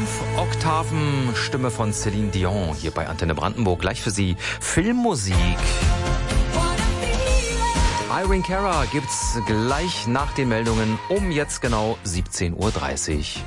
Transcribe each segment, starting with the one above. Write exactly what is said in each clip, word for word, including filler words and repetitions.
Fünf Oktaven, Stimme von Celine Dion hier bei Antenne Brandenburg. Gleich für Sie Filmmusik. Irene Cara gibt's gleich nach den Meldungen um jetzt genau siebzehn Uhr dreißig.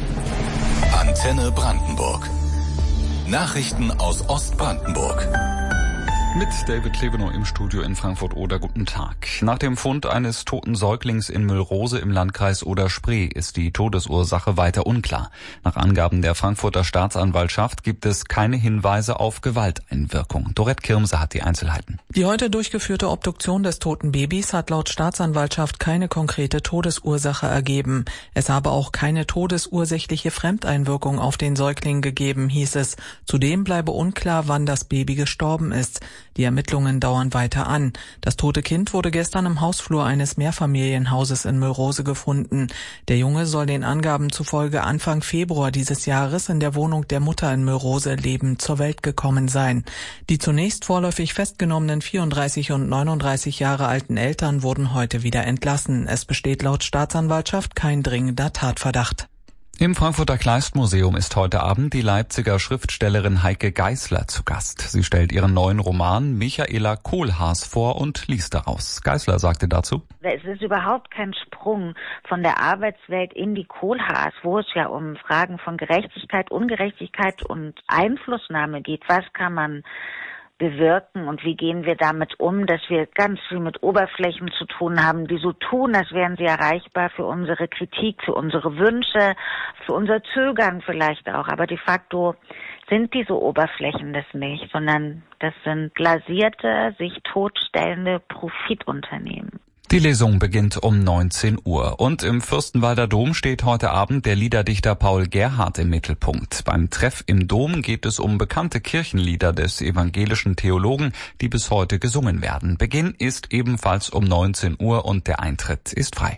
Antenne Brandenburg. Nachrichten aus Ostbrandenburg. Mit David Klebenow im Studio in Frankfurt-Oder. Guten Tag. Nach dem Fund eines toten Säuglings in Müllrose im Landkreis Oder-Spree ist die Todesursache weiter unklar. Nach Angaben der Frankfurter Staatsanwaltschaft gibt es keine Hinweise auf Gewalteinwirkung. Dorette Kirmse hat die Einzelheiten. Die heute durchgeführte Obduktion des toten Babys hat laut Staatsanwaltschaft keine konkrete Todesursache ergeben. Es habe auch keine todesursächliche Fremdeinwirkung auf den Säugling gegeben, hieß es. Zudem bleibe unklar, wann das Baby gestorben ist. Die Ermittlungen dauern weiter an. Das tote Kind wurde gestern im Hausflur eines Mehrfamilienhauses in Müllrose gefunden. Der Junge soll den Angaben zufolge Anfang Februar dieses Jahres in der Wohnung der Mutter in Müllrose lebend zur Welt gekommen sein. Die zunächst vorläufig festgenommenen vierunddreißig und neununddreißig Jahre alten Eltern wurden heute wieder entlassen. Es besteht laut Staatsanwaltschaft kein dringender Tatverdacht. Im Frankfurter Kleistmuseum ist heute Abend die Leipziger Schriftstellerin Heike Geisler zu Gast. Sie stellt ihren neuen Roman Michaela Kohlhaas vor und liest daraus. Geisler sagte dazu: Es ist überhaupt kein Sprung von der Arbeitswelt in die Kohlhaas, wo es ja um Fragen von Gerechtigkeit, Ungerechtigkeit und Einflussnahme geht. Was kann man bewirken und wie gehen wir damit um, dass wir ganz viel mit Oberflächen zu tun haben, die so tun, als wären sie erreichbar für unsere Kritik, für unsere Wünsche, für unser Zögern vielleicht auch. Aber de facto sind diese Oberflächen das nicht, sondern das sind glasierte, sich totstellende Profitunternehmen. Die Lesung beginnt um neunzehn Uhr und im Fürstenwalder Dom steht heute Abend der Liederdichter Paul Gerhardt im Mittelpunkt. Beim Treff im Dom geht es um bekannte Kirchenlieder des evangelischen Theologen, die bis heute gesungen werden. Beginn ist ebenfalls um neunzehn Uhr und der Eintritt ist frei.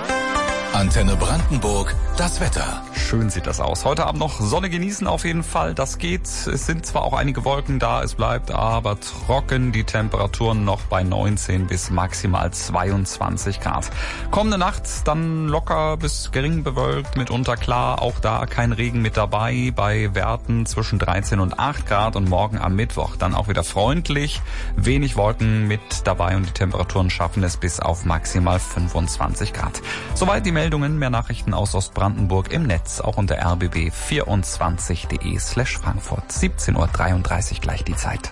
Antenne Brandenburg, das Wetter. Schön sieht das aus. Heute Abend noch Sonne genießen auf jeden Fall. Das geht. Es sind zwar auch einige Wolken da, es bleibt aber trocken. Die Temperaturen noch bei neunzehn bis maximal zweiundzwanzig Grad. Kommende Nacht dann locker bis gering bewölkt, mitunter klar. Auch da kein Regen mit dabei. Bei Werten zwischen dreizehn und acht Grad und morgen am Mittwoch dann auch wieder freundlich. Wenig Wolken mit dabei und die Temperaturen schaffen es bis auf maximal fünfundzwanzig Grad. Soweit die Meldungen. Mehr Nachrichten aus Ostbrandenburg im Netz, auch unter r b b vierundzwanzig punkt de slash Frankfurt. siebzehn Uhr dreiunddreißig gleich die Zeit.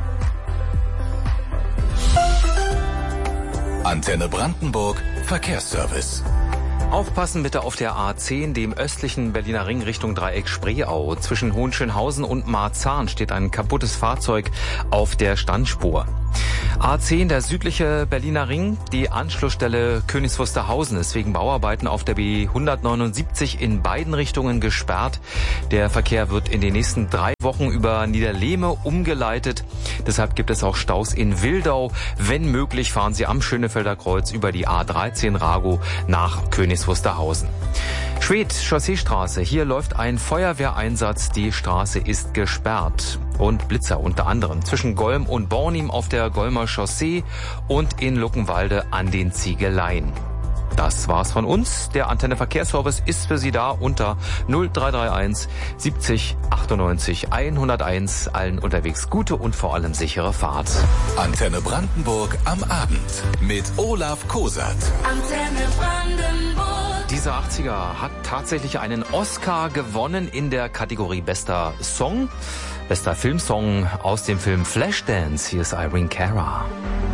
Antenne Brandenburg, Verkehrsservice. Aufpassen bitte auf der A zehn, dem östlichen Berliner Ring Richtung Dreieck Spreeau. Zwischen Hohenschönhausen und Marzahn steht ein kaputtes Fahrzeug auf der Standspur. A zehn, der südliche Berliner Ring, die Anschlussstelle Königs Wusterhausen ist wegen Bauarbeiten auf der B hundertneunundsiebzig in beiden Richtungen gesperrt. Der Verkehr wird in den nächsten drei Wochen über Niederlehme umgeleitet. Deshalb gibt es auch Staus in Wildau. Wenn möglich, fahren Sie am Schönefelder Kreuz über die A dreizehn Rago nach Königs Wusterhausen. Schwedt, Chausseestraße. Hier läuft ein Feuerwehreinsatz. Die Straße ist gesperrt. Und Blitzer unter anderem zwischen Golm und Bornim auf der Golmer Chaussee und in Luckenwalde an den Ziegeleien. Das war's von uns. Der Antenne Verkehrsservice ist für Sie da unter null drei drei eins siebzig achtundneunzig hunderteins. Allen unterwegs gute und vor allem sichere Fahrt. Antenne Brandenburg am Abend mit Olaf Kosat. Antenne Brandenburg. Dieser achtziger hat tatsächlich einen Oscar gewonnen in der Kategorie Bester Song, bester Filmsong aus dem Film Flashdance. Hier ist Irene Cara.